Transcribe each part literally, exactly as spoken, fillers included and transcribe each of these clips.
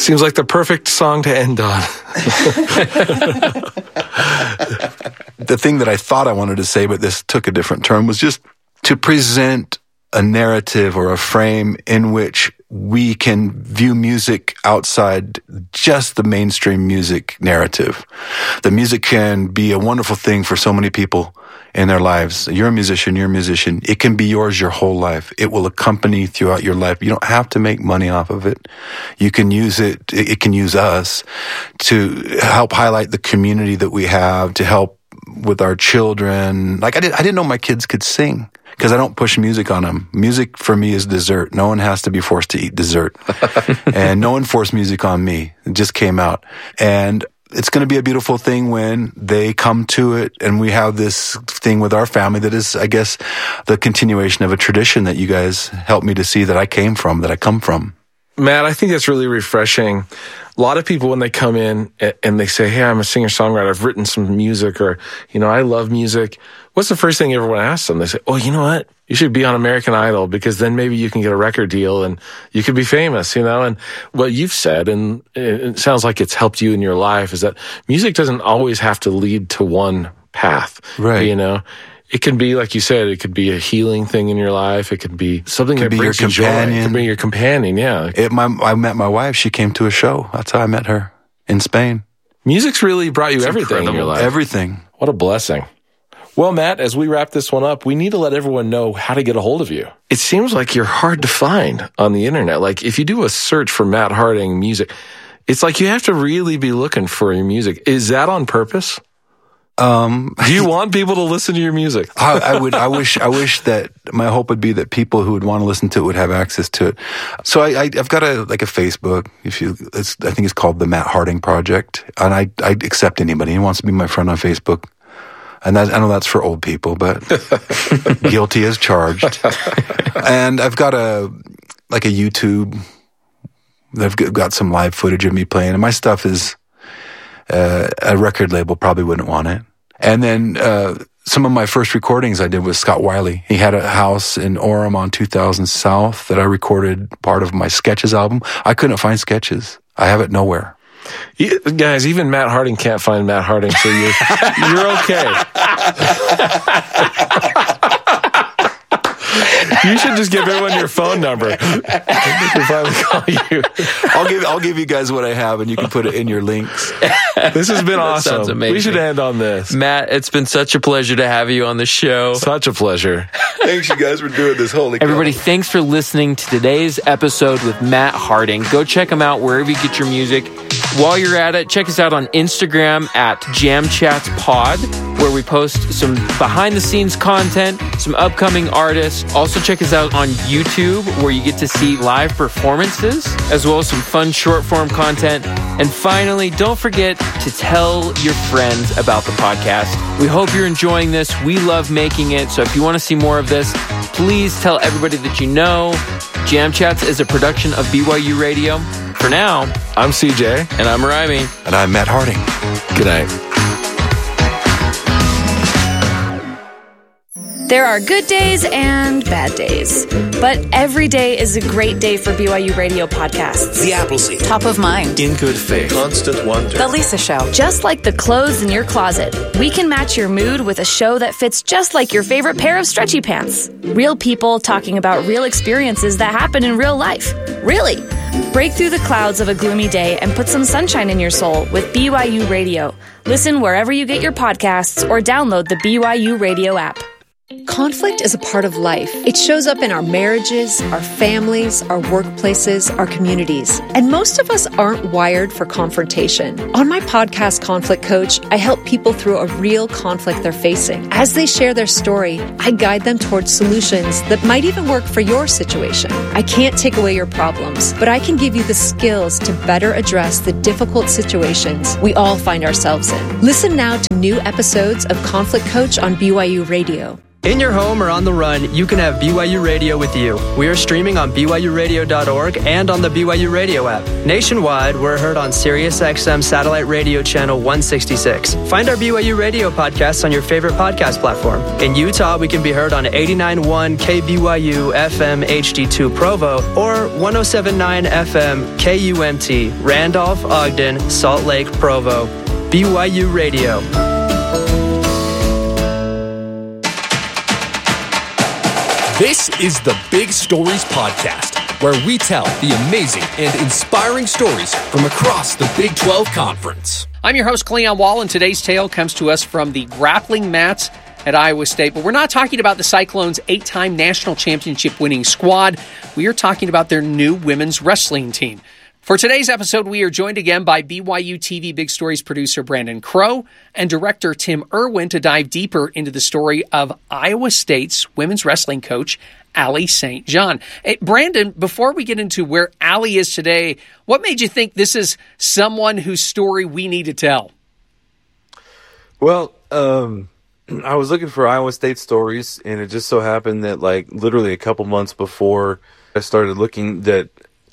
Seems like the perfect song to end on. The thing that I thought I wanted to say, but this took a different turn, was just to present a narrative or a frame in which we can view music outside just the mainstream music narrative. The music can be a wonderful thing for so many people in their lives. You're a musician, you're a musician. It can be yours your whole life. It will accompany throughout your life. You don't have to make money off of it. You can use it, it can use us to help highlight the community that we have, to help with our children. Like I didn't, I didn't know my kids could sing because I don't push music on them. Music for me is dessert. No one has to be forced to eat dessert. And no one forced music on me. It just came out. And it's going to be a beautiful thing when they come to it and we have this thing with our family that is, I guess, the continuation of a tradition that you guys helped me to see that I came from, that I come from. Matt, I think that's really refreshing. A lot of people, when they come in and they say, hey, I'm a singer-songwriter, I've written some music, or, you know, I love music. What's the first thing everyone asks them? They say, oh, you know what? You should be on American Idol because then maybe you can get a record deal and you could be famous, you know? And what you've said, and it sounds like it's helped you in your life, is that music doesn't always have to lead to one path. Right. You know? It can be, like you said, it could be a healing thing in your life. It could be something Could that be brings your you joy. companion. It could be your companion, yeah. It, my, I met my wife. She came to a show. That's how I met her in Spain. Music's really brought you It's everything incredible. in your life. Everything. What a blessing. Well, Matt, as we wrap this one up, we need to let everyone know how to get a hold of you. It seems like you're hard to find on the internet. Like, if you do a search for Matt Harding music, it's like you have to really be looking for your music. Is that on purpose? Um, Do you want people to listen to your music? I, I would, I wish, I wish that my hope would be that people who would want to listen to it would have access to it. So I, I I've got a, like a Facebook, if you, it's, I think it's called the Matt Harding Project. And I, I accept anybody who wants to be my friend on Facebook. And that, I know that's for old people, but guilty as charged. And I've got a, like a YouTube, I've got some live footage of me playing, and my stuff is, uh, a record label probably wouldn't want it. And then, uh, some of my first recordings I did with Scott Wiley. He had a house in Orem on two thousand South that I recorded part of my Sketches album. I couldn't find Sketches. I have it nowhere. You, guys, even Matt Harding can't find Matt Harding, so you're, you're okay. You should just give everyone your phone number. They can finally call you. I'll give I'll give you guys what I have, and you can put it in your links. This has been That sounds awesome. amazing. We should end on this. Matt, it's been such a pleasure to have you on the show. Such a pleasure. Thanks, you guys, for doing this. Holy Everybody, thanks for listening to today's episode with Matt Harding. Go check him out wherever you get your music. While you're at it, check us out on Instagram at Jam Chats Pod, where we post some behind-the-scenes content, some upcoming artists. Also, check us out on YouTube, where you get to see live performances, as well as some fun short-form content. And finally, don't forget to tell your friends about the podcast. We hope you're enjoying this. We love making it. So if you want to see more of this, please tell everybody that you know. Jam Chats is a production of B Y U Radio. For now, I'm C J. and I'm Rymie. And I'm Matt Harding. Good night. There are good days and bad days, but every day is a great day for B Y U Radio podcasts. The Appleseed. Top of Mind. In Good Faith. Constant Wonder. The Lisa Show. Just like the clothes in your closet, we can match your mood with a show that fits just like your favorite pair of stretchy pants. Real people talking about real experiences that happen in real life. Really. Break through the clouds of a gloomy day and put some sunshine in your soul with B Y U Radio. Listen wherever you get your podcasts or download the B Y U Radio app. Conflict is a part of life. It shows up in our marriages, our families, our workplaces, our communities. And most of us aren't wired for confrontation. On my podcast, Conflict Coach, I help people through a real conflict they're facing. As they share their story, I guide them towards solutions that might even work for your situation. I can't take away your problems, but I can give you the skills to better address the difficult situations we all find ourselves in. Listen now to new episodes of Conflict Coach on B Y U Radio. In your home or on the run, you can have B Y U Radio with you. We are streaming on B Y U radio dot org and on the B Y U Radio app. Nationwide, we're heard on Sirius X M Satellite Radio Channel one sixty-six. Find our B Y U Radio podcasts on your favorite podcast platform. In Utah, we can be heard on eighty-nine point one K B Y U F M H D two Provo or one oh seven point nine F M K U M T, Randolph, Ogden, Salt Lake, Provo. B Y U Radio. This is the Big Stories Podcast, where we tell the amazing and inspiring stories from across the Big twelve Conference. I'm your host, Cleon Wall, and today's tale comes to us from the grappling mats at Iowa State. But we're not talking about the Cyclones' eight-time national championship winning squad. We are talking about their new women's wrestling team. For today's episode, we are joined again by B Y U T V Big Stories producer Brandon Crow and director Tim Irwin to dive deeper into the story of Iowa State's women's wrestling coach, Allie Saint John. Hey, Brandon, before we get into where Allie is today, what made you think this is someone whose story we need to tell? Well, um, I was looking for Iowa State stories, and it just so happened that, like, literally a couple months before I started looking, that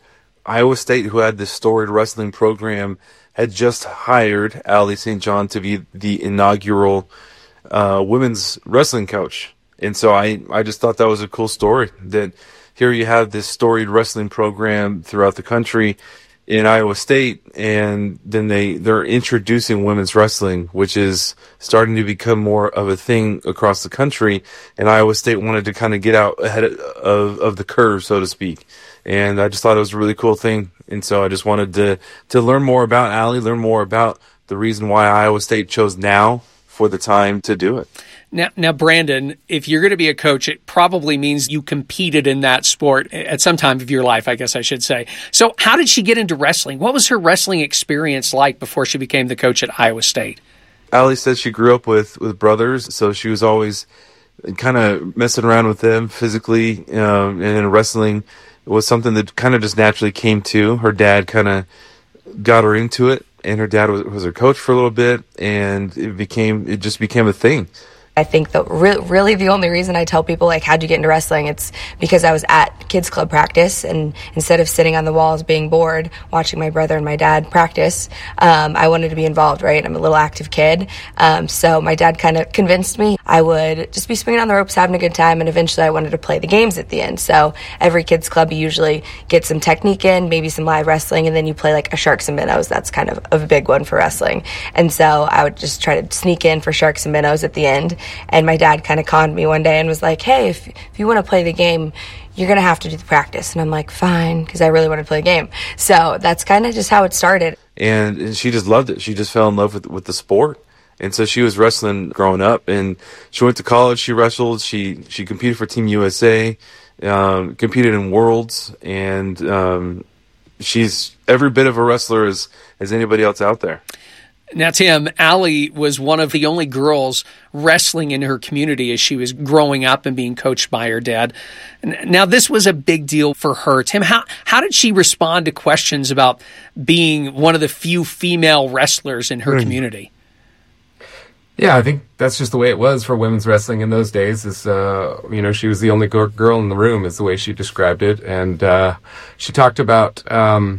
Iowa State, who had this storied wrestling program, had just hired Allie Saint John to be the inaugural uh, women's wrestling coach. And so I, I just thought that was a cool story, that here you have this storied wrestling program throughout the country in Iowa State, and then they, they're introducing women's wrestling, which is starting to become more of a thing across the country, and Iowa State wanted to kind of get out ahead of, of the curve, so to speak. And I just thought it was a really cool thing. And so I just wanted to, to learn more about Allie, learn more about the reason why Iowa State chose now for the time to do it. Now, now, Brandon, if you're going to be a coach, it probably means you competed in that sport at some time of your life, I guess I should say. So how did she get into wrestling? What was her wrestling experience like before she became the coach at Iowa State? Allie said she grew up with, with brothers, so she was always kind of messing around with them physically, um, and wrestling was something that kind of just naturally came to. Her dad kind of got her into it, and her dad was, was her coach for a little bit, and it became it just became a thing. I think that re- really the only reason I tell people, like, how'd you get into wrestling, it's because I was at kids club practice, and instead of sitting on the walls being bored watching my brother and my dad practice, um, I wanted to be involved, right? I'm a little active kid. Um, so my dad kind of convinced me I would just be swinging on the ropes, having a good time, and eventually I wanted to play the games at the end. So every kids club, you usually get some technique in, maybe some live wrestling, and then you play like a Sharks and Minnows. That's kind of a big one for wrestling. And so I would just try to sneak in for Sharks and Minnows at the end. And my dad kind of conned me one day and was like, hey, if if you want to play the game, you're going to have to do the practice. And I'm like, fine, because I really want to play the game. So that's kind of just how it started. And she just loved it. She just fell in love with with the sport. And so she was wrestling growing up. And she went to college. She wrestled. She she competed for Team U S A, um, competed in Worlds. And um, she's every bit of a wrestler as, as anybody else out there. Now, Tim, Allie was one of the only girls wrestling in her community as she was growing up and being coached by her dad. Now, this was a big deal for her. Tim, how, how did she respond to questions about being one of the few female wrestlers in her mm. community? Yeah, I think that's just the way it was for women's wrestling in those days. Is uh, you know, she was the only girl in the room, is the way she described it. And uh, she talked about... Um,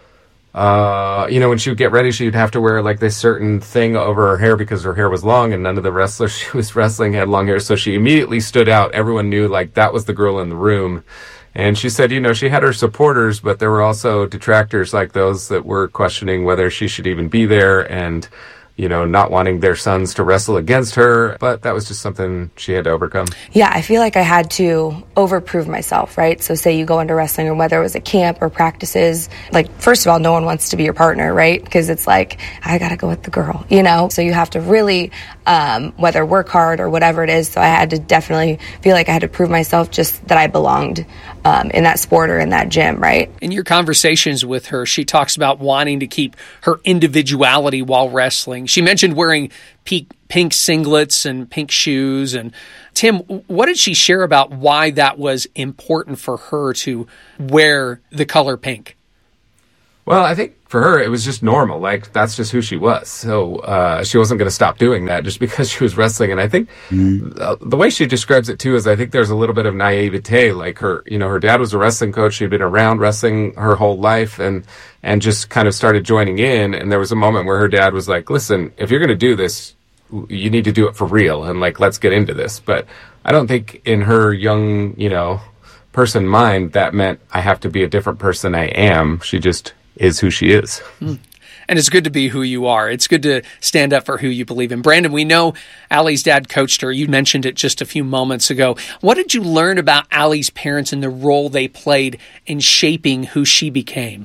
Uh, you know, when she would get ready, she would have to wear like this certain thing over her hair because her hair was long, and none of the wrestlers she was wrestling had long hair. So she immediately stood out. Everyone knew like that was the girl in the room. And she said, you know, she had her supporters, but there were also detractors like those that were questioning whether she should even be there, and, you know, not wanting their sons to wrestle against her. But that was just something she had to overcome. Yeah, I feel like I had to overprove myself, right? So say you go into wrestling, or whether it was a camp or practices, like, first of all, no one wants to be your partner, right? Because it's like, I got to go with the girl, you know? So you have to really, um, whether work hard or whatever it is. So I had to definitely feel like I had to prove myself, just that I belonged um, in that sport or in that gym, right? In your conversations with her, she talks about wanting to keep her individuality while wrestling. She mentioned wearing pink, pink singlets and pink shoes. And Tim, what did she share about why that was important for her to wear the color pink? Well, I think for her, it was just normal. Like, that's just who she was. So uh, she wasn't going to stop doing that just because she was wrestling. And I think mm-hmm. the, the way she describes it, too, is I think there's a little bit of naivete. Like, her, you know, her dad was a wrestling coach. She'd been around wrestling her whole life and, and just kind of started joining in. And there was a moment where her dad was like, listen, if you're going to do this, you need to do it for real. And, like, let's get into this. But I don't think in her young, you know, person mind that meant I have to be a different person I am. She just is who she is. Mm. And it's good to be who you are. It's good to stand up for who you believe in. Brandon, we know Allie's dad coached her. You mentioned it just a few moments ago. What did you learn about Allie's parents and the role they played in shaping who she became?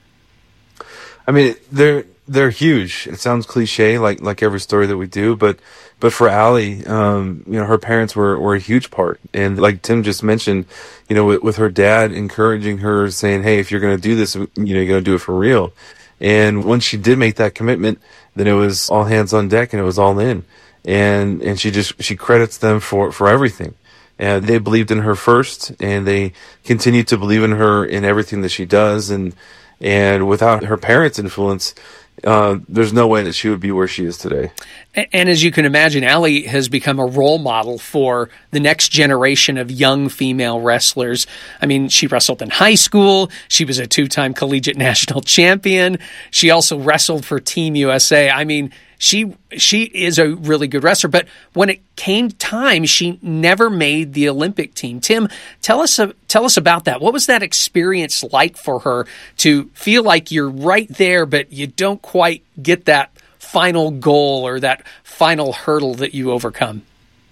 I mean, they're they're huge. It sounds cliche, like like every story that we do, but but for Allie, um, you know, her parents were, were a huge part. And like Tim just mentioned, you know, with, with her dad encouraging her, saying, hey, if you're going to do this, you know, you're going to do it for real. And once she did make that commitment, then it was all hands on deck and it was all in. And and she just she credits them for, for everything. And they believed in her first, and they continue to believe in her in everything that she does. And and without her parents' influence, Uh, there's no way that she would be where she is today. And, and as you can imagine, Allie has become a role model for the next generation of young female wrestlers. I mean, she wrestled in high school. She was a two-time collegiate national champion. She also wrestled for Team U S A. I mean, she she is a really good wrestler. But when it came time, she never made the Olympic team. Tim, tell us uh, tell us about that. What was that experience like for her to feel like you're right there, but you don't quite get that final goal or that final hurdle that you overcome?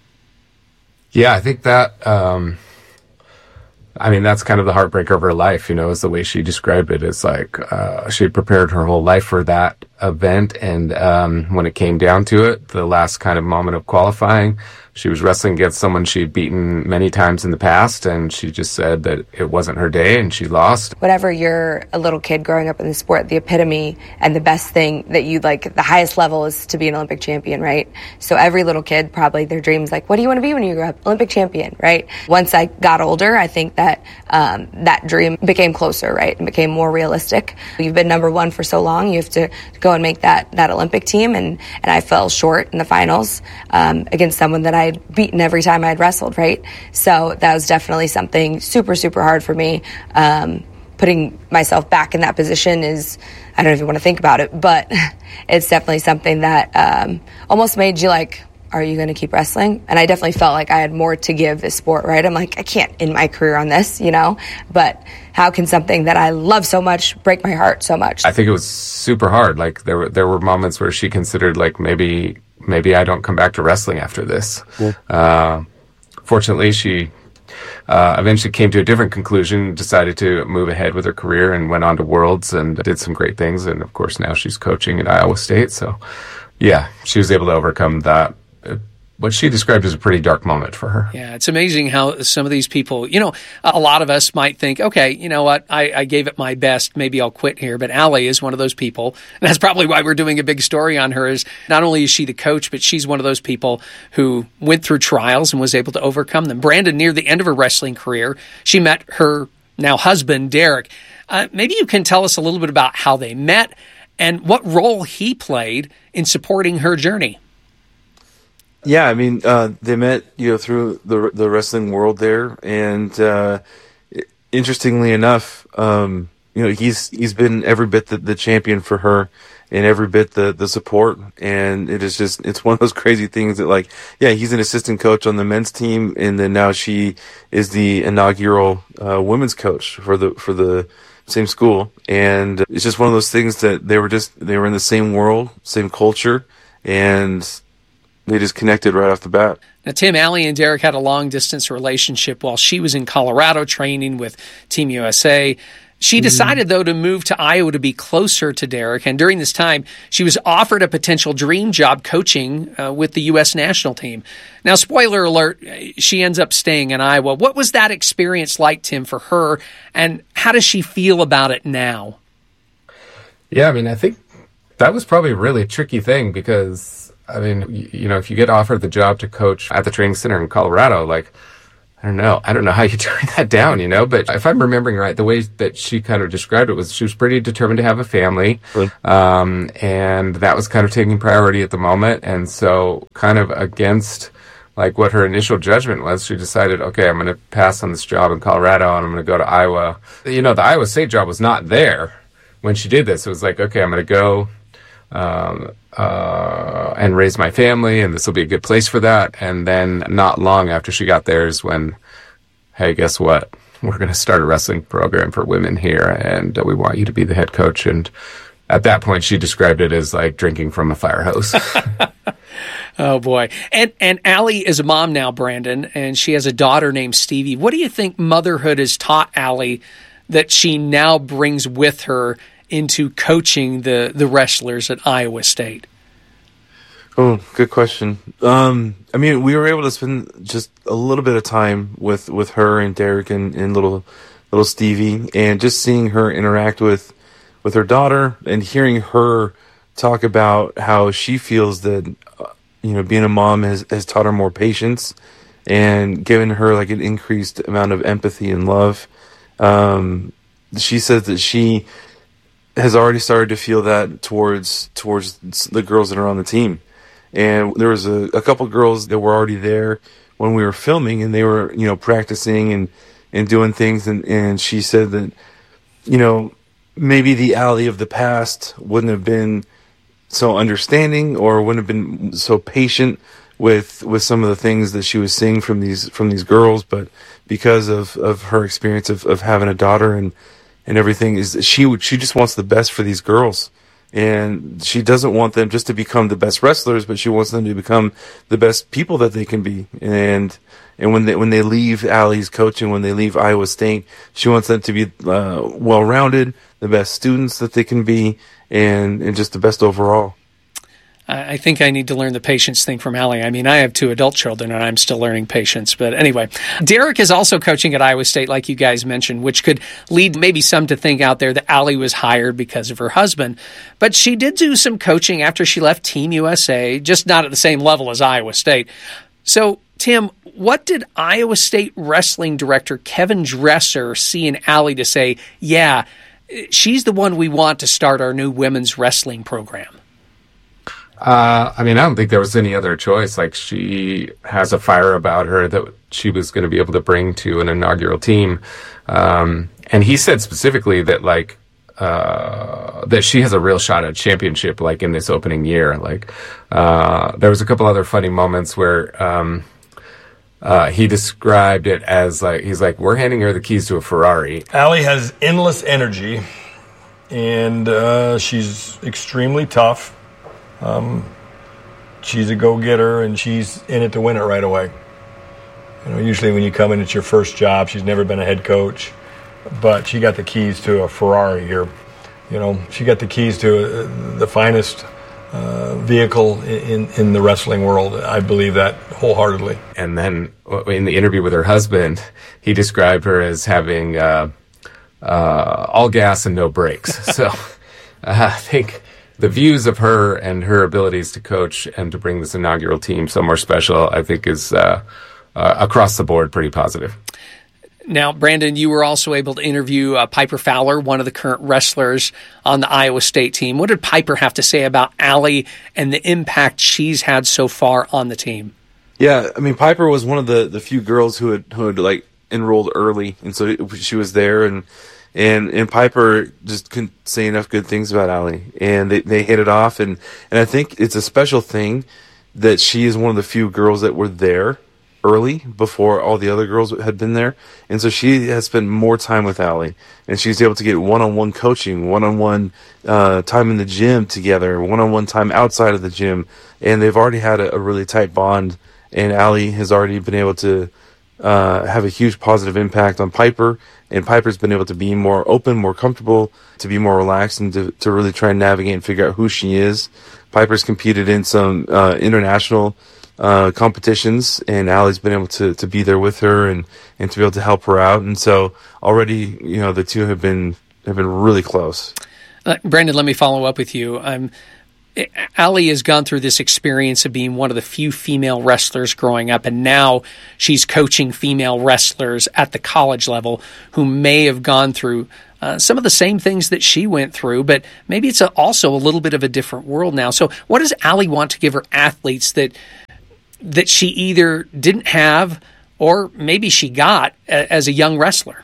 Yeah, I think that, um, I mean, that's kind of the heartbreak of her life, you know, is the way she described it. It's like uh, she had prepared her whole life for that event. And um, when it came down to it, the last kind of moment of qualifying, she was wrestling against someone she'd beaten many times in the past, and she just said that it wasn't her day and she lost. Whenever you're a little kid growing up in the sport, the epitome and the best thing that you like, the highest level is to be an Olympic champion, right? So every little kid, probably their dreams like, what do you want to be when you grow up? Olympic champion, right? Once I got older, I think that um, that dream became closer, right? And became more realistic. You've been number one for so long, you have to go and make that, that Olympic team. And, and I fell short in the finals um, against someone that I I'd beaten every time I'd wrestled, right? So that was definitely something super, super hard for me. Um, putting myself back in that position is, I don't even want to think about it, but it's definitely something that um, almost made you like, are you going to keep wrestling? And I definitely felt like I had more to give this sport, right? I'm like, I can't end my career on this, you know? But how can something that I love so much break my heart so much? I think it was super hard. Like, there were, there were moments where she considered, like, maybe... maybe I don't come back to wrestling after this. Yeah. Uh, fortunately, she uh, eventually came to a different conclusion, decided to move ahead with her career and went on to Worlds and did some great things. And of course, now she's coaching at Iowa State. So yeah, she was able to overcome that. What she described as a pretty dark moment for her. Yeah, it's amazing how some of these people, you know, a lot of us might think, okay, you know what, I, I gave it my best, maybe I'll quit here. But Allie is one of those people. And that's probably why we're doing a big story on her, is not only is she the coach, but she's one of those people who went through trials and was able to overcome them. Brandon, near the end of her wrestling career, she met her now husband, Derek. Uh, maybe you can tell us a little bit about how they met and what role he played in supporting her journey. Yeah, I mean, uh, they met, you know, through the the wrestling world there, and uh, interestingly enough, um, you know, he's he's been every bit the, the champion for her, and every bit the the support, and it is just it's one of those crazy things that, like, yeah, he's an assistant coach on the men's team, and then now she is the inaugural uh, women's coach for the for the same school, and it's just one of those things that they were just they were in the same world, same culture, and they just connected right off the bat. Now, Tim, Allie and Derek had a long-distance relationship while she was in Colorado training with Team U S A. She decided, mm-hmm. though, to move to Iowa to be closer to Derek. And during this time, she was offered a potential dream job coaching uh, with the U S national team. Now, spoiler alert, she ends up staying in Iowa. What was that experience like, Tim, for her? And how does she feel about it now? Yeah, I mean, I think that was probably a really tricky thing because, I mean, you know, if you get offered the job to coach at the training center in Colorado, like, I don't know. I don't know how you turn that down, you know, but if I'm remembering right, the way that she kind of described it was she was pretty determined to have a family. Right. Um, and that was kind of taking priority at the moment. And so kind of against like what her initial judgment was, she decided, okay, I'm going to pass on this job in Colorado and I'm going to go to Iowa. You know, the Iowa State job was not there when she did this. It was like, okay, I'm going to go, um, uh, and raise my family, and this will be a good place for that. And then not long after she got there is when, hey, guess what? We're going to start a wrestling program for women here, and uh, we want you to be the head coach. And at that point, she described it as like drinking from a fire hose. Oh, boy. And and Allie is a mom now, Brandon, and she has a daughter named Stevie. What do you think motherhood has taught Allie that she now brings with her into coaching the, the wrestlers at Iowa State? Oh, good question. Um, I mean, we were able to spend just a little bit of time with, with her and Derek and, and little little Stevie, and just seeing her interact with with her daughter and hearing her talk about how she feels that, uh, you know, being a mom has, has taught her more patience and given her like an increased amount of empathy and love. Um, she says that she has already started to feel that towards towards the girls that are on the team. And there was a, a couple girls that were already there when we were filming, and they were, you know, practicing and, and doing things. And, and she said that, you know, maybe the Allie of the past wouldn't have been so understanding or wouldn't have been so patient with with some of the things that she was seeing from these from these girls. But because of, of her experience of, of having a daughter and, and everything, is that she would she just wants the best for these girls. And she doesn't want them just to become the best wrestlers, but she wants them to become the best people that they can be. And and when they when they leave Allie's coaching, when they leave Iowa State, she wants them to be uh, well-rounded, the best students that they can be, and, and just the best overall. I think I need to learn the patience thing from Allie. I mean, I have two adult children, and I'm still learning patience. But anyway, Derek is also coaching at Iowa State, like you guys mentioned, which could lead maybe some to think out there that Allie was hired because of her husband. But she did do some coaching after she left Team U S A, just not at the same level as Iowa State. So, Tim, what did Iowa State wrestling director Kevin Dresser see in Allie to say, yeah, she's the one we want to start our new women's wrestling program? Uh, I mean, I don't think there was any other choice. Like, she has a fire about her that she was going to be able to bring to an inaugural team. Um, and he said specifically that, like, uh, that she has a real shot at championship, like, in this opening year. Like, uh, there was a couple other funny moments where, um, uh, he described it as, like, he's like, we're handing her the keys to a Ferrari. Allie has endless energy, and, uh, she's extremely tough. Um, she's a go-getter, and she's in it to win it right away. You know, usually when you come in, it's your first job. She's never been a head coach, but she got the keys to a Ferrari here. You know, she got the keys to uh, the finest uh, vehicle in, in the wrestling world. I believe that wholeheartedly. And then in the interview with her husband, he described her as having uh, uh, all gas and no brakes. So uh, I think the views of her and her abilities to coach and to bring this inaugural team somewhere special, I think, is uh, uh, across the board pretty positive. Now, Brandon, you were also able to interview uh, Piper Fowler, one of the current wrestlers on the Iowa State team. What did Piper have to say about Allie and the impact she's had so far on the team? Yeah, I mean, Piper was one of the, the few girls who had who had like enrolled early, and so she was there, and and and Piper just couldn't say enough good things about Allie, and they they hit it off, and and I think it's a special thing that she is one of the few girls that were there early before all the other girls had been there, and so she has spent more time with Allie, and she's able to get one-on-one coaching, one-on-one uh, time in the gym together, one-on-one time outside of the gym, and they've already had a, a really tight bond, and Allie has already been able to uh, have a huge positive impact on Piper, and Piper's been able to be more open, more comfortable, to be more relaxed, and to, to really try and navigate and figure out who she is. Piper's competed in some uh, international Uh, competitions, and Allie's been able to, to be there with her and, and to be able to help her out. And so already, you know, the two have been have been really close. Uh, Brandon, let me follow up with you. Um, Allie has gone through this experience of being one of the few female wrestlers growing up, and now she's coaching female wrestlers at the college level who may have gone through uh, some of the same things that she went through, but maybe it's a, also a little bit of a different world now. So what does Allie want to give her athletes that that she either didn't have or maybe she got a, as a young wrestler?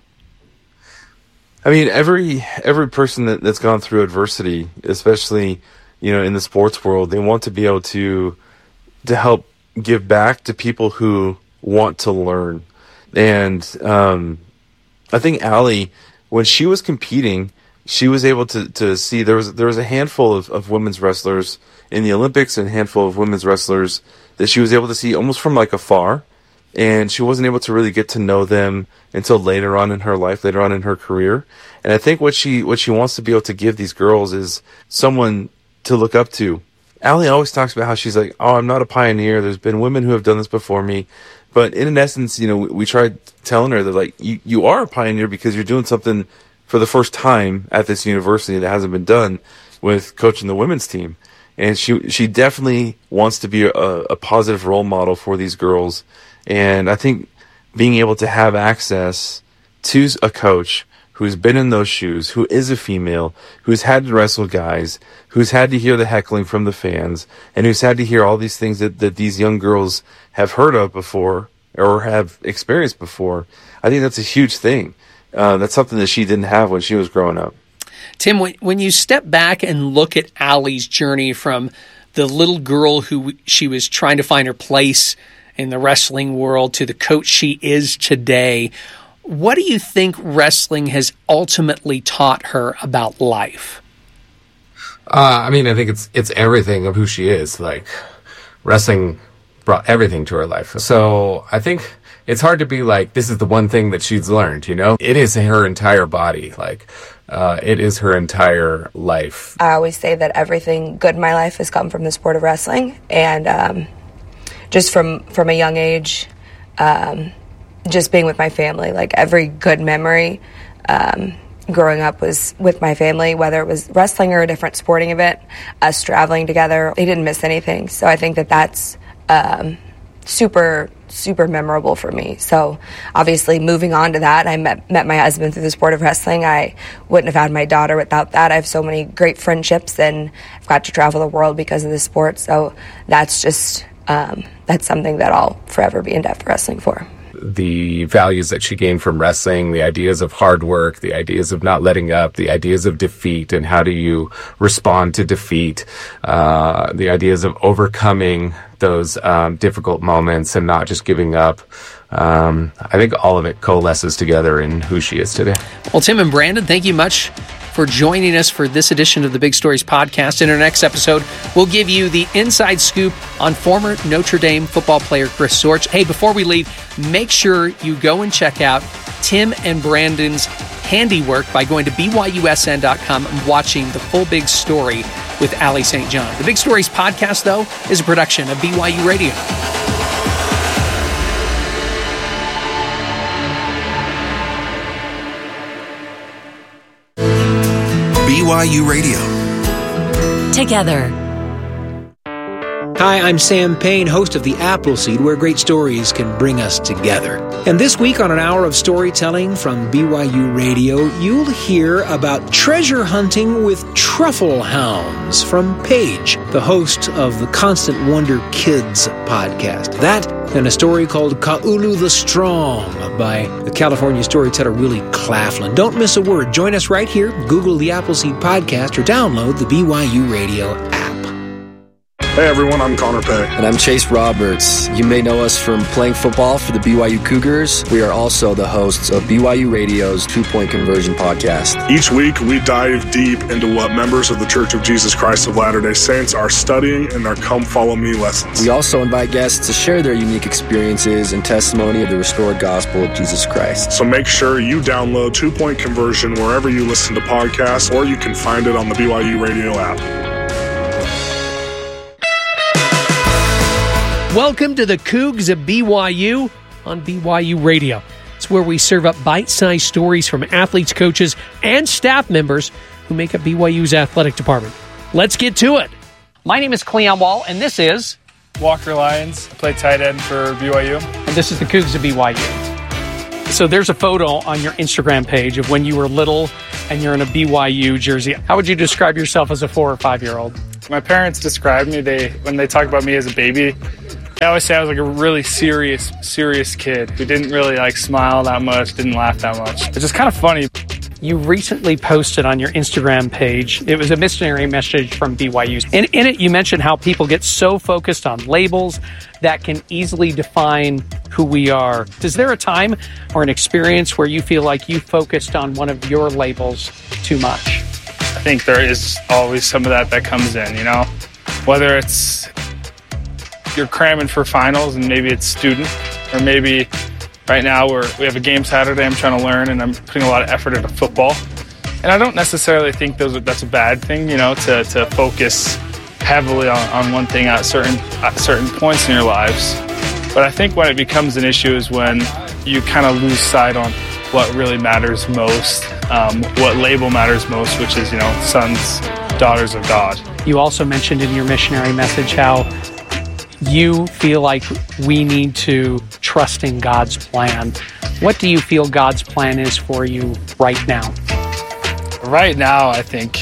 I mean, every every person that, that's gone through adversity, especially, you know, in the sports world, they want to be able to to help give back to people who want to learn. And um, I think Allie, when she was competing, she was able to, to see there was there was a handful of, of women's wrestlers in the Olympics and a handful of women's wrestlers that she was able to see almost from like afar. And she wasn't able to really get to know them until later on in her life, later on in her career. And I think what she what she wants to be able to give these girls is someone to look up to. Allie always talks about how she's like, oh, I'm not a pioneer. There's been women who have done this before me. But in essence, you know, we, we tried telling her that, like, you, you are a pioneer because you're doing something for the first time at this university that hasn't been done with coaching the women's team. And she she definitely wants to be a, a positive role model for these girls. And I think being able to have access to a coach who's been in those shoes, who is a female, who's had to wrestle guys, who's had to hear the heckling from the fans, and who's had to hear all these things that, that these young girls have heard of before or have experienced before, I think that's a huge thing. Uh, that's something that she didn't have when she was growing up. Tim, when, when you step back and look at Allie's journey from the little girl who she was trying to find her place in the wrestling world to the coach she is today, what do you think wrestling has ultimately taught her about life? Uh, I mean, I think it's it's everything of who she is. Like, wrestling brought everything to her life. So I think it's hard to be like, this is the one thing that she's learned, you know? It is her entire body. Like, uh, it is her entire life. I always say that everything good in my life has come from the sport of wrestling. And um, just from, from a young age, um, just being with my family, like every good memory um, growing up was with my family, whether it was wrestling or a different sporting event, us traveling together. They didn't miss anything. So I think that that's um, super, super memorable for me. So obviously moving on to that, I met, met my husband through the sport of wrestling. I wouldn't have had my daughter without that. I have so many great friendships, and I've got to travel the world because of the sport. So that's just, um, that's something that I'll forever be in debt for wrestling for. The values that she gained from wrestling, the ideas of hard work, the ideas of not letting up, the ideas of defeat and how do you respond to defeat, uh, the ideas of overcoming those um, difficult moments and not just giving up. Um, I think all of it coalesces together in who she is today. Well, Tim and Brandon, thank you much for joining us for this edition of the Big Stories podcast. In our next episode, we'll give you the inside scoop on former Notre Dame football player Chris Sorge. Hey, before we leave, make sure you go and check out Tim and Brandon's handiwork by going to B Y U S N dot com and watching the full Big Story with Allie Saint John. The Big Stories podcast, though, is a production of B Y U Radio. B Y U Radio. Together. Hi, I'm Sam Payne, host of The Appleseed, where great stories can bring us together. And this week on an hour of storytelling from B Y U Radio, you'll hear about treasure hunting with truffle hounds from Paige, the host of the Constant Wonder Kids podcast. That and a story called Ka'ulu the Strong by the California storyteller Willie Claflin. Don't miss a word. Join us right here. Google the Appleseed podcast or download the B Y U Radio app. Hey everyone, I'm Connor Pay. And I'm Chase Roberts. You may know us from playing football for the B Y U Cougars. We are also the hosts of B Y U Radio's Two Point Conversion podcast. Each week, we dive deep into what members of the Church of Jesus Christ of Latter-day Saints are studying in their Come Follow Me lessons. We also invite guests to share their unique experiences and testimony of the restored gospel of Jesus Christ. So make sure you download Two Point Conversion wherever you listen to podcasts, or you can find it on the B Y U Radio app. Welcome to the Cougs of B Y U on B Y U Radio. It's where we serve up bite-sized stories from athletes, coaches, and staff members who make up B Y U's athletic department. Let's get to it. My name is Cleon Wall, and this is Walker Lyons. I play tight end for B Y U. And this is the Cougs of B Y U. So there's a photo on your Instagram page of when you were little and you're in a B Y U jersey. How would you describe yourself as a four or five year old? My parents described me, they when they talk about me as a baby, I always say I was like a really serious, serious kid who didn't really like smile that much, didn't laugh that much. It's just kind of funny. You recently posted on your Instagram page, it was a missionary message from B Y U. And in it, you mentioned how people get so focused on labels that can easily define who we are. Is there a time or an experience where you feel like you focused on one of your labels too much? I think there is always some of that that comes in, you know, whether it's you're cramming for finals and maybe it's student, or maybe right now we're, we have a game Saturday I'm trying to learn and I'm putting a lot of effort into football. And I don't necessarily think those are, that's a bad thing, you know, to, to focus heavily on, on one thing at certain, at certain points in your lives. But I think when it becomes an issue is when you kind of lose sight on what really matters most, um, what label matters most, which is, you know, sons, daughters of God. You also mentioned in your missionary message how you feel like we need to trust in God's plan. What do you feel God's plan is for you right now? Right now, I think,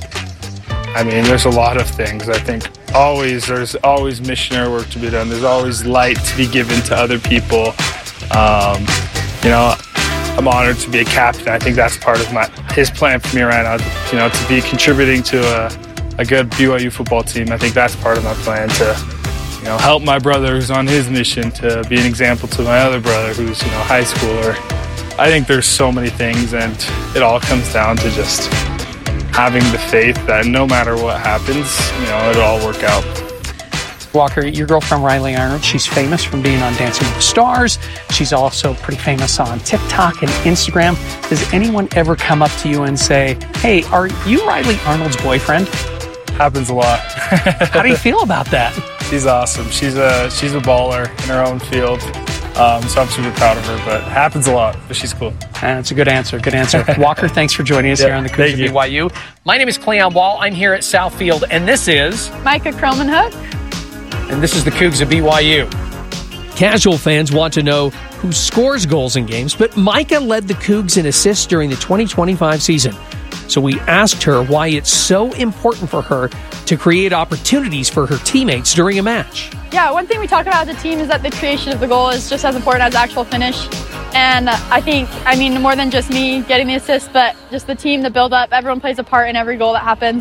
I mean, there's a lot of things. I think always, there's always missionary work to be done. There's always light to be given to other people. Um, you know, I'm honored to be a captain. I think that's part of my his plan for me right now, you know, to be contributing to a, a good B Y U football team. I think that's part of my plan to, you know, help my brother who's on his mission, to be an example to my other brother who's, you know, high schooler. I think there's so many things, and it all comes down to just having the faith that no matter what happens, you know, it'll all work out. Walker, your girlfriend Riley Arnold, she's famous from being on Dancing with the Stars. She's also pretty famous on TikTok and Instagram. Does anyone ever come up to you and say, hey, are you Riley Arnold's boyfriend? Happens a lot. How do you feel about that? She's awesome. She's a she's a baller in her own field. Um, so I'm super proud of her, but it happens a lot, but she's cool. That's a good answer. Good answer. Walker, thanks for joining us yeah, here on the Cougs of B Y U. My name is Cleon Wall. I'm here at Southfield, and this is Micah Cromanhook. And this is the Cougs of B Y U. Casual fans want to know who scores goals in games, but Micah led the Cougs in assists during the twenty twenty-five season. So we asked her why it's so important for her to create opportunities for her teammates during a match. Yeah, one thing we talk about as a team is that the creation of the goal is just as important as the actual finish. And I think, I mean, more than just me getting the assist, but just the team, the build-up, everyone plays a part in every goal that happens.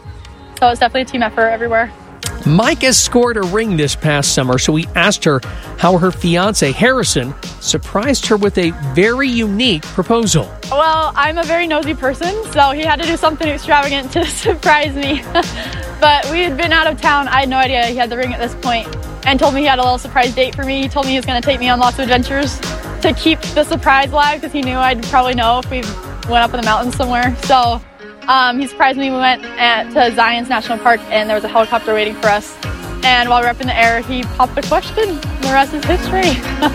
So it's definitely a team effort everywhere. Micah scored a ring this past summer, so we asked her how her fiancé, Harrison, surprised her with a very unique proposal. Well, I'm a very nosy person, so he had to do something extravagant to surprise me. But we had been out of town. I had no idea he had the ring at this point, and told me he had a little surprise date for me. He told me he was going to take me on lots of adventures to keep the surprise alive, because he knew I'd probably know if we went up in the mountains somewhere. So Um, he surprised me. We went at, to Zion's National Park, and there was a helicopter waiting for us. And while we were up in the air, he popped a question. The rest is history.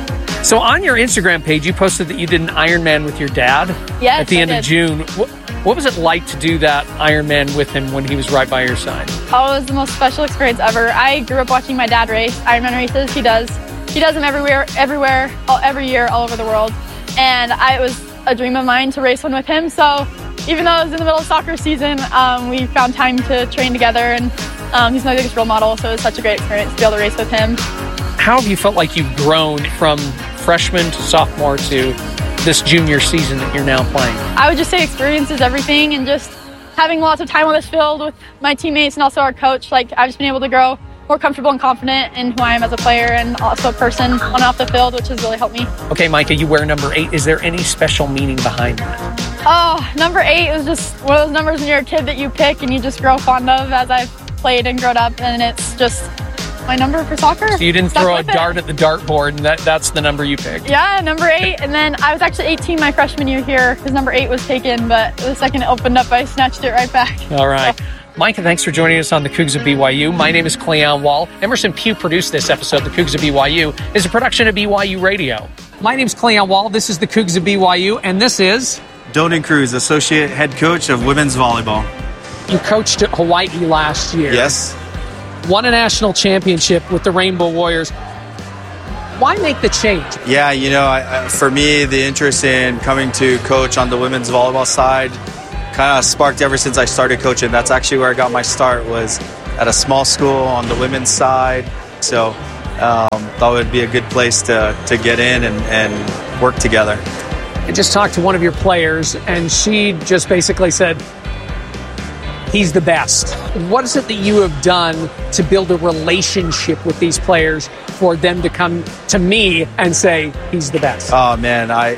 So on your Instagram page, you posted that you did an Ironman with your dad yes, at the I end did. of June. What, what was it like to do that Ironman with him when he was right by your side? Oh, it was the most special experience ever. I grew up watching my dad race Ironman races. He does. He does them everywhere, everywhere, all, every year, all over the world. And I, it was a dream of mine to race one with him. So even though it was in the middle of soccer season, um, we found time to train together, and um, he's my biggest role model, so it was such a great experience to be able to race with him. How have you felt like you've grown from freshman to sophomore to this junior season that you're now playing? I would just say experience is everything, and just having lots of time on this field with my teammates and also our coach, like I've just been able to grow more comfortable and confident in who I am as a player and also a person on and off the field, which has really helped me. Okay, Micah, you wear number eight. Is there any special meaning behind that? Oh, number eight is just one of those numbers when you're a kid that you pick and you just grow fond of, as I've played and grown up, and it's just my number for soccer. So you didn't Stuck throw a with it. dart at the dartboard, and that, that's the number you picked? Yeah, number eight. And then I was actually eighteen my freshman year here because number eight was taken, but the second it opened up, I snatched it right back. All right. So. Micah, thanks for joining us on the Cougs of B Y U. My name is Cleon Wall. Emerson Pugh produced this episode. The Cougs of B Y U is a production of B Y U Radio. My name is Cleon Wall. This is the Cougs of B Y U, and this is Doden Cruz, Associate Head Coach of Women's Volleyball. You coached at Hawaii last year. Yes. won a national championship with the Rainbow Warriors. Why make the change? Yeah, you know, I, for me, the interest in coming to coach on the women's volleyball side kind of sparked ever since I started coaching. That's actually where I got my start, was at a small school on the women's side. So um, thought it would be a good place to, to get in and, and work together. I just talked to one of your players, and she just basically said, he's the best. What is it that you have done to build a relationship with these players for them to come to me and say, he's the best? Oh, man, I,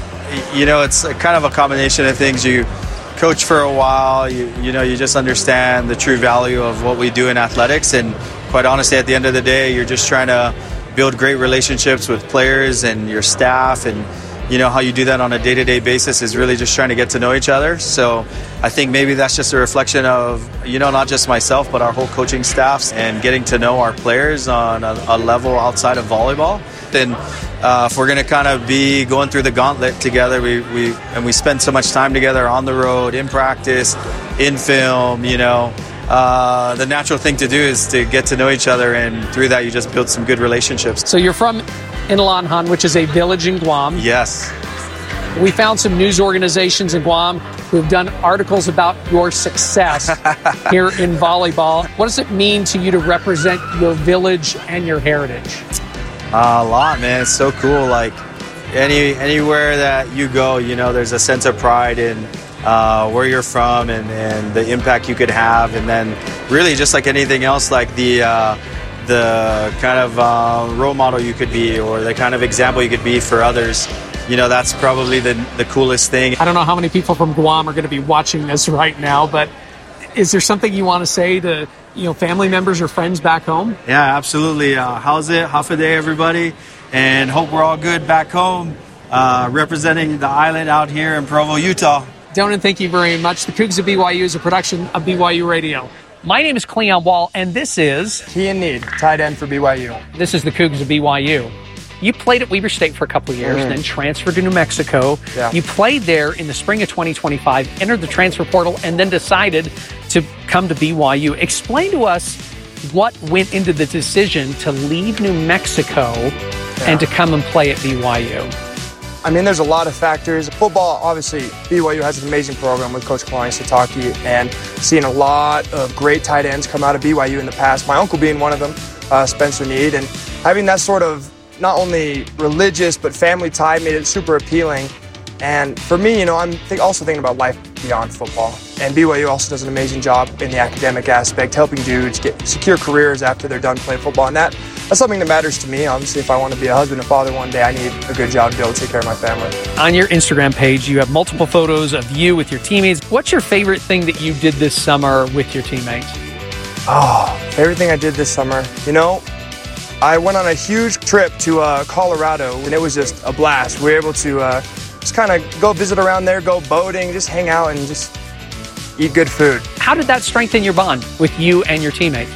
you know, it's a kind of a combination of things. You coach for a while, you, you know, you just understand the true value of what we do in athletics. And quite honestly, at the end of the day, you're just trying to build great relationships with players and your staff. And you know, how you do that on a day-to-day basis is really just trying to get to know each other. So I think maybe that's just a reflection of, you know, not just myself, but our whole coaching staffs, and getting to know our players on a, a level outside of volleyball. Then uh, if we're going to kind of be going through the gauntlet together, we, we and we spend so much time together on the road, in practice, in film, you know, uh, the natural thing to do is to get to know each other, and through that you just build some good relationships. So you're from Inlanhan, which is a village in Guam. Yes. We found some news organizations in Guam who have done articles about your success here in volleyball. What does it mean to you to represent your village and your heritage? Uh, a lot, man. It's so cool. Like any anywhere that you go, you know, there's a sense of pride in uh, where you're from and, and the impact you could have. And then really just like anything else, like the uh, the kind of uh, role model you could be, or the kind of example you could be for others. You know, that's probably the the coolest thing. I don't know how many people from Guam are going to be watching this right now, but is there something you want to say to, you know, family members or friends back home? Yeah, absolutely. Uh, how's it? Half a day, everybody. And hope we're all good back home, uh, representing the island out here in Provo, Utah. Donan, thank you very much. The Cougs of B Y U is a production of B Y U Radio. My name is Cleon Wall, and this is Kean Need, tight end for B Y U. This is the Cougs of B Y U. You played at Weber State for a couple of years, mm-hmm. then transferred to New Mexico. Yeah. You played there in the spring of twenty twenty-five, entered the transfer portal, and then decided to come to B Y U. Explain to us what went into the decision to leave New Mexico yeah. and to come and play at B Y U. I mean, there's a lot of factors. Football, obviously, B Y U has an amazing program with Coach Kalani Sitake, and seeing a lot of great tight ends come out of B Y U in the past, my uncle being one of them, uh, Spencer Need, and having that sort of not only religious but family tie made it super appealing. And for me, you know, I'm think also thinking about life beyond football. And B Y U also does an amazing job in the academic aspect, helping dudes get secure careers after they're done playing football. And that that's something that matters to me. Obviously, if I want to be a husband and father one day, I need a good job to be able to take care of my family. On your Instagram page, you have multiple photos of you with your teammates. What's your favorite thing that you did this summer with your teammates? Oh, favorite thing I did this summer? You know, I went on a huge trip to uh, Colorado, and it was just a blast. We were able to uh, just kind of go visit around there, go boating, just hang out, and just eat good food. How did that strengthen your bond with you and your teammates?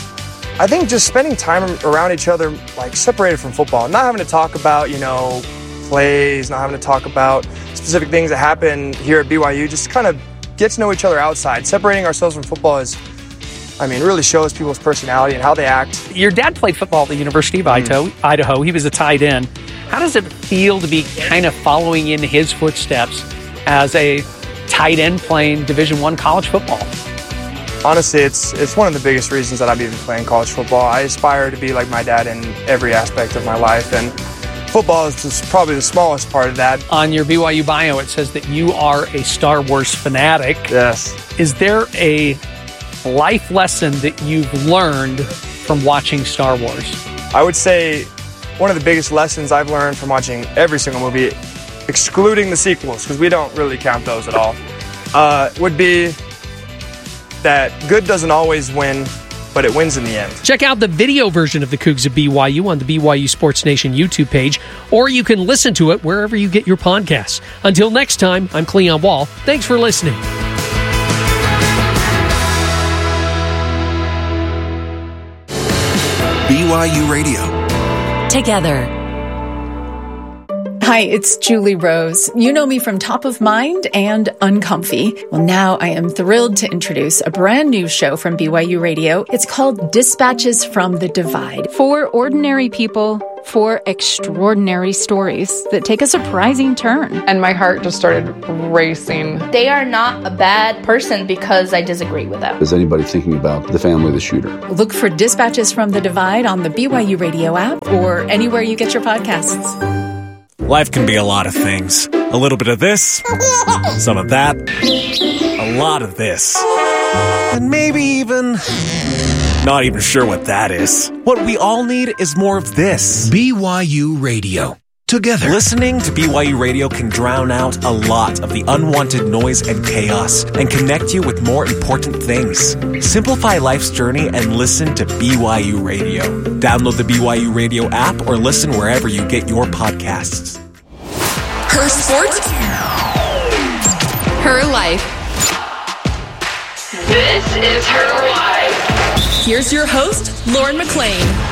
I think just spending time around each other, like separated from football, not having to talk about, you know, plays, not having to talk about specific things that happen here at B Y U, just kind of get to know each other outside. Separating ourselves from football is, I mean, really shows people's personality and how they act. Your dad played football at the University of mm. Idaho. He was a tight end. How does it feel to be kind of following in his footsteps as a tight end playing Division I college football? Honestly, it's it's one of the biggest reasons that I'm even playing college football. I aspire to be like my dad in every aspect of my life, and football is just probably the smallest part of that. On your B Y U bio, it says that you are a Star Wars fanatic. Yes. Is there a life lesson that you've learned from watching Star Wars? I would say one of the biggest lessons I've learned from watching every single movie, excluding the sequels, because we don't really count those at all, uh, would be that good doesn't always win, but it wins in the end. Check out the video version of the Cougs of B Y U on the B Y U Sports Nation YouTube page, or you can listen to it wherever you get your podcasts. Until next time, I'm Cleon Wall. Thanks for listening. B Y U Radio. Together. Hi, it's Julie Rose. You know me from Top of Mind and Uncomfy. Well, now I am thrilled to introduce a brand new show from B Y U Radio. It's called Dispatches from the Divide. For ordinary people, for extraordinary stories that take a surprising turn. And my heart just started racing. They are not a bad person because I disagree with them. Is anybody thinking about the family of the shooter? Look for Dispatches from the Divide on the B Y U Radio app or anywhere you get your podcasts. Life can be a lot of things. A little bit of this, some of that, a lot of this, and maybe even... not even sure what that is. What we all need is more of this. B Y U Radio. Together. Listening to B Y U Radio can drown out a lot of the unwanted noise and chaos and connect you with more important things. Simplify life's journey and listen to B Y U Radio. Download the B Y U Radio app or listen wherever you get your podcasts. Her sport. Her life. This is her life. Here's your host, Lauren McLean.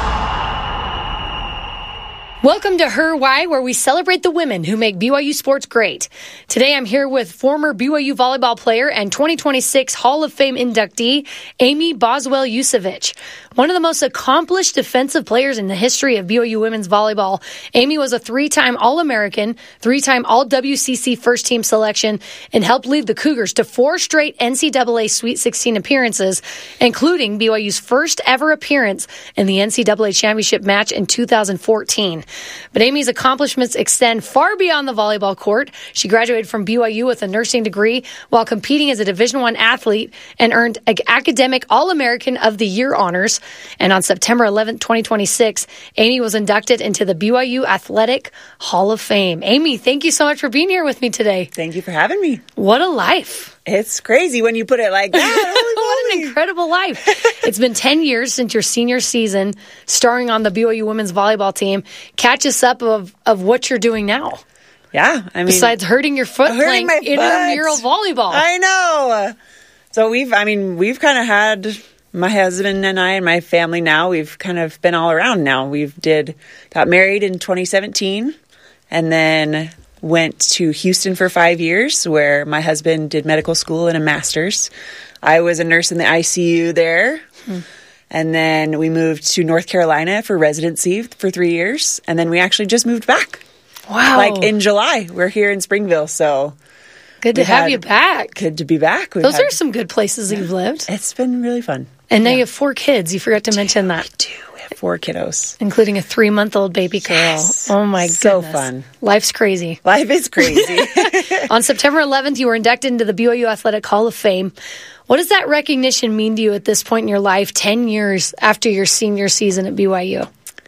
Welcome to Her Why, where we celebrate the women who make B Y U sports great. Today I'm here with former B Y U volleyball player and twenty twenty-six Hall of Fame inductee, Amy Boswell-Yusevich. One of the most accomplished defensive players in the history of B Y U women's volleyball, Amy was a three-time All-American, three-time All-W C C first-team selection, and helped lead the Cougars to four straight N C double A Sweet sixteen appearances, including B Y U's first-ever appearance in the N C double A championship match in two thousand fourteen. But Amy's accomplishments extend far beyond the volleyball court. She graduated from B Y U with a nursing degree while competing as a Division I athlete and earned Academic All-American of the Year honors. And on September eleventh, twenty twenty-six, Amy was inducted into the B Y U Athletic Hall of Fame. Amy, thank you so much for being here with me today. Thank you for having me. What a life. It's crazy when you put it like that. What an incredible life. It's been ten years since your senior season, starring on the B Y U women's volleyball team. Catch us up of, of what you're doing now. Yeah, I mean... Besides hurting your foot hurting playing my intramural foot. volleyball. I know. So we've, I mean, we've kind of had... my husband and I and my family now, we've kind of been all around now. We've did, got married in twenty seventeen and then went to Houston for five years where my husband did medical school and a master's. I was a nurse in the I C U there. Hmm. And then we moved to North Carolina for residency for three years. And then we actually just moved back. Wow. Like in July. We're here in Springville, so... Good to have had, you back. Good to be back. We've Those had, are some good places yeah, you've lived. It's been really fun. And now yeah. you have four kids. You forgot to mention that. We do. We have four kiddos. Including a three-month-old baby girl. Yes. Oh, my so goodness. So fun. Life's crazy. Life is crazy. On September eleventh, you were inducted into the B Y U Athletic Hall of Fame. What does that recognition mean to you at this point in your life, ten years after your senior season at B Y U?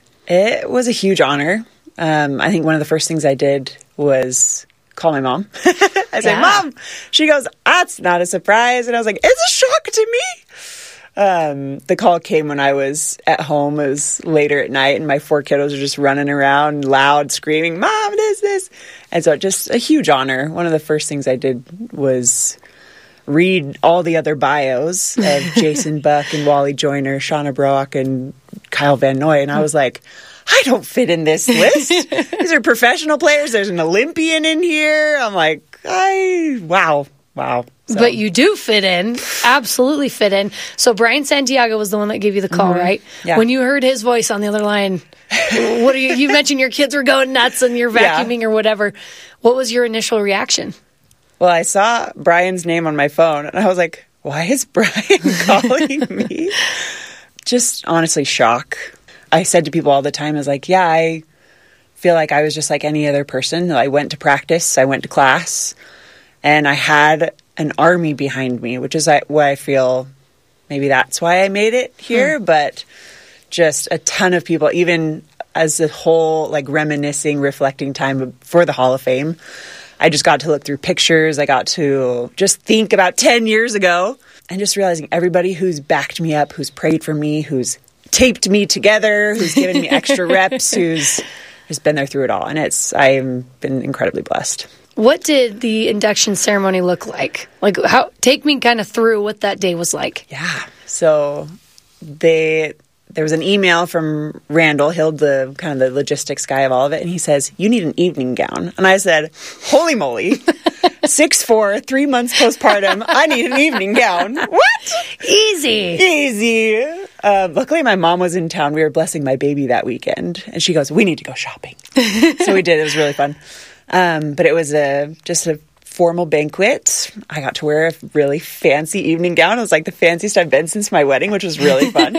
It was a huge honor. Um, I think one of the first things I did was... call my mom. I said, yeah. Mom. She goes, that's not a surprise. And I was like, it's a shock to me. Um, the call came when I was at home. It was later at night, and my four kiddos are just running around, loud, screaming, Mom, it is this. And so just a huge honor. One of the first things I did was read all the other bios of Jason Buck and Wally Joyner, Shauna Brock, and Kyle Van Noy. And I was like, I don't fit in this list. These are professional players. There's an Olympian in here. I'm like, I, wow, wow. So. But you do fit in, absolutely fit in. So Brian Santiago was the one that gave you the call, mm-hmm. right? Yeah. When you heard his voice on the other line, what are you, you mentioned your kids were going nuts and you're vacuuming yeah. or whatever. What was your initial reaction? Well, I saw Brian's name on my phone and I was like, why is Brian calling me? Just honestly shock. I said to people all the time, I was like, yeah, I feel like I was just like any other person. I went to practice, I went to class, and I had an army behind me, which is why I feel maybe that's why I made it here. Hmm. But just a ton of people, even as a whole, like reminiscing, reflecting time for the Hall of Fame. I just got to look through pictures. I got to just think about ten years ago and just realizing everybody who's backed me up, who's prayed for me, who's taped me together, who's given me extra reps, who's who's been there through it all. And it's I've been incredibly blessed. What did the induction ceremony look like? Like, how? Take me kind of through what that day was like. Yeah. So they there was an email from Randall Hill, the kind of the logistics guy of all of it, and he says, "You need an evening gown." And I said, "Holy moly, six four, three months postpartum, I need an evening gown. What? Easy. Easy." Uh, luckily, my mom was in town. We were blessing my baby that weekend, and she goes, "We need to go shopping." So we did. It was really fun. Um, but it was a just a formal banquet. I got to wear a really fancy evening gown. It was like the fanciest I've been since my wedding, which was really fun.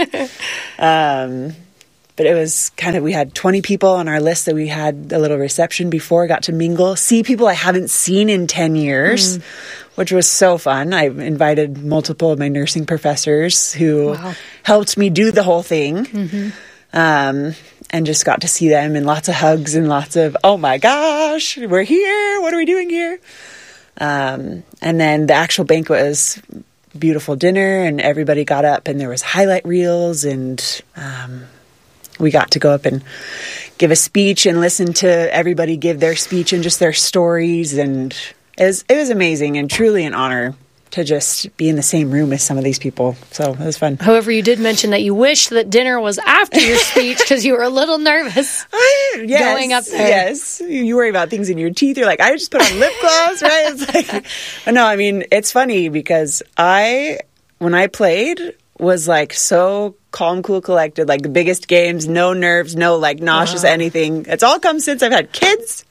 um, but it was kind of, we had twenty people on our list that we had a little reception before, got to mingle, see people I haven't seen in ten years, mm. which was so fun. I invited multiple of my nursing professors who wow. helped me do the whole thing. Mm-hmm. Um, and just got to see them, and lots of hugs and lots of, "Oh my gosh, we're here. What are we doing here?" Um, and then the actual banquet was beautiful dinner, and everybody got up, and there was highlight reels, and um, we got to go up and give a speech and listen to everybody give their speech and just their stories, and it was, it was amazing and truly an honor to just be in the same room as some of these people. So it was fun. However, you did mention that you wish that dinner was after your speech because you were a little nervous I, yes, going up there. Yes. You worry about things in your teeth. You're like, I just put on lip gloss, right? It's like, no, I mean, it's funny because I, when I played, was like so calm, cool, collected, like the biggest games, no nerves, no like nauseous wow. anything. It's all come since I've had kids.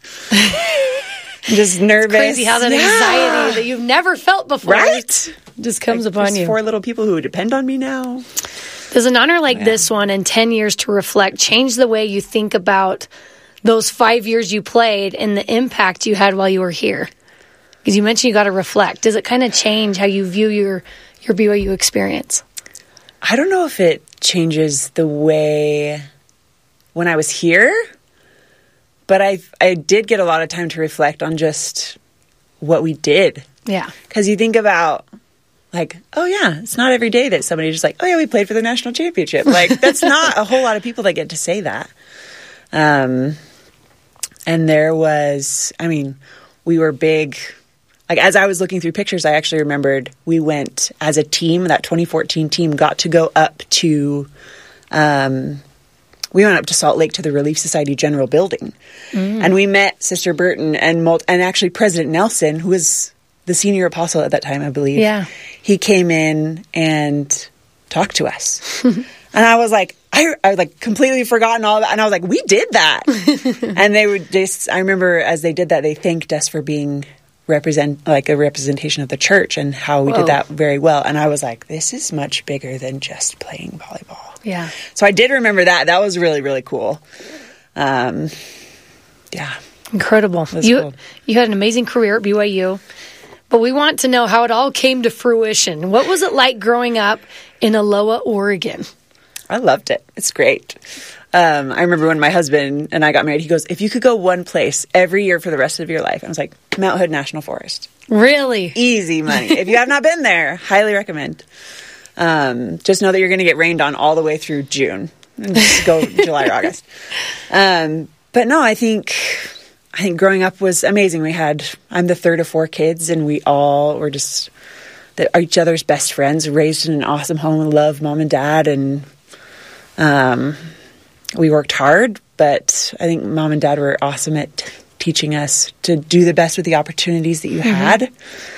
Just nervous. It's crazy how that yeah. anxiety that you've never felt before, right? Just comes like, upon you. Four little people who depend on me now. Does an honor like yeah. this one in ten years to reflect change the way you think about those five years you played and the impact you had while you were here? Because you mentioned you got to reflect. Does it kind of change how you view your, your B Y U experience? I don't know if it changes the way when I was here. But I I did get a lot of time to reflect on just what we did. Yeah. Because you think about, like, oh, yeah, it's not every day that somebody just like, oh, yeah, we played for the national championship. Like, that's not a whole lot of people that get to say that. Um, and there was, I mean, we were big. Like, as I was looking through pictures, I actually remembered we went as a team, that twenty fourteen team got to go up to um we went up to Salt Lake to the Relief Society General Building. Mm. And we met Sister Burton and Mul- and actually President Nelson, who was the senior apostle at that time, I believe. Yeah. He came in and talked to us. And I was like, I, I was like completely forgotten all that. And I was like, we did that. And they would just, I remember as they did that, they thanked us for being represent like a representation of the church and how we Whoa. did that very well. And I was like, this is much bigger than just playing volleyball. Yeah. So I did remember that. That was really, really cool. Um, yeah. Incredible. You cool. you had an amazing career at B Y U, but we want to know how it all came to fruition. What was it like growing up in Aloha, Oregon? I loved it. It's great. Um, I remember when my husband and I got married, he goes, if you could go one place every year for the rest of your life, I was like, Mount Hood National Forest. Really? Easy money. If you have not been there, highly recommend. Um, just know that you're going to get rained on all the way through June. Just go July or August. Um, but no, I think I think growing up was amazing. We had, I'm the third of four kids, and we all were just the, each other's best friends, raised in an awesome home, love mom and dad, and um, we worked hard, but I think mom and dad were awesome at teaching us to do the best with the opportunities that you mm-hmm. had.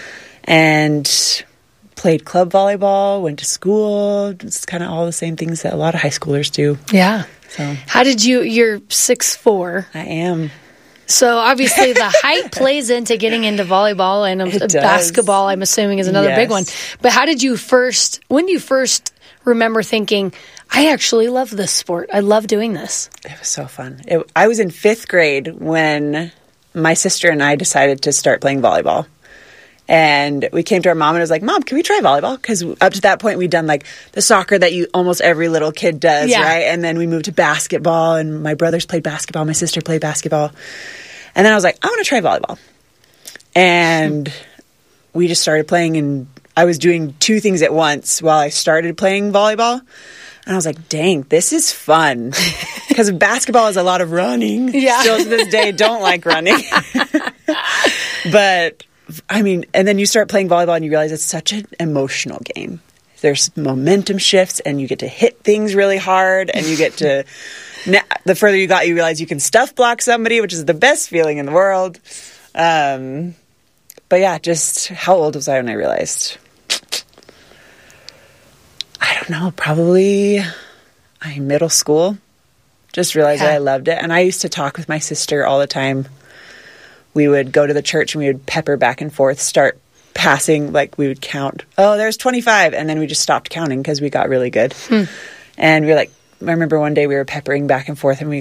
And played club volleyball, went to school. It's kind of all the same things that a lot of high schoolers do. Yeah. So how did you, you're six foot four. I am. So obviously the height plays into getting into volleyball, and it basketball, I'm assuming, is another yes. big one. But how did you first, when do you first remember thinking, I actually love this sport. I love doing this? It was so fun. It, I was in fifth grade when my sister and I decided to start playing volleyball. And we came to our mom and was like, Mom, can we try volleyball? Because up to that point, we'd done like the soccer that you almost every little kid does, yeah. right? And then we moved to basketball, and my brothers played basketball. My sister played basketball. And then I was like, I want to try volleyball. And we just started playing, and I was doing two things at once while I started playing volleyball. And I was like, dang, this is fun. Because basketball is a lot of running. Yeah. Still to this day, don't like running. But I mean, and then you start playing volleyball and you realize it's such an emotional game. there's momentum shifts, and you get to hit things really hard, and you get to, now, the further you got, you realize you can stuff block somebody, which is the best feeling in the world. Um, but yeah, just how old was I when I realized? I don't know, probably in middle school. Just realized Yeah. that I loved it. And I used to talk with my sister all the time. We would go to the church and we would pepper back and forth, start passing, like we would count, oh, there's twenty-five. And then we just stopped counting because we got really good. Hmm. And we were like, I remember one day we were peppering back and forth and we